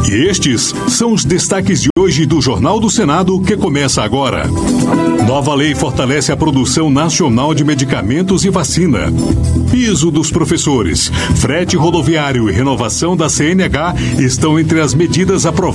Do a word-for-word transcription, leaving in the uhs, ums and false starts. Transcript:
E estes são os destaques de hoje do Jornal do Senado, que começa agora. Nova lei fortalece a produção nacional de medicamentos e vacina. Piso dos professores, frete rodoviário e renovação da C N H estão entre as medidas aprovadas